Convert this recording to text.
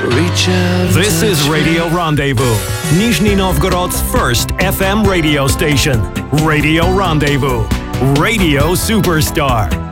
Reach out. This is Radio Rendezvous, Nizhny Novgorod's first FM radio station. Radio Rendezvous. Radio Superstar.